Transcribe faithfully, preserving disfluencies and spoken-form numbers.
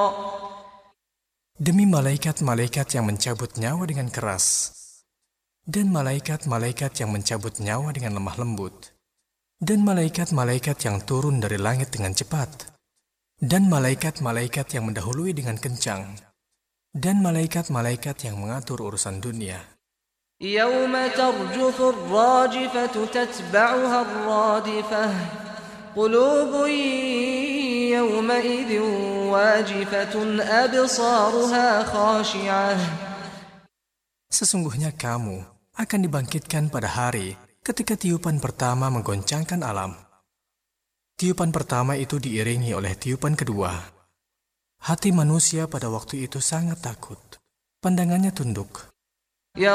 Demi malaikat-malaikat yang mencabut nyawa dengan keras, dan malaikat-malaikat yang mencabut nyawa dengan lemah lembut, dan malaikat-malaikat yang turun dari langit dengan cepat, dan malaikat-malaikat yang mendahului dengan kencang, dan malaikat-malaikat yang mengatur urusan dunia. يوم ترجف الراجفة تتبعها الرادفة قلوب يومئذ واجفة أبصارها خاشعة. Sesungguhnya kamu akan dibangkitkan pada hari ketika tiupan pertama menggoncangkan alam. Tiupan pertama itu diiringi oleh tiupan kedua. Hati manusia pada waktu itu sangat takut. Pandangannya tunduk.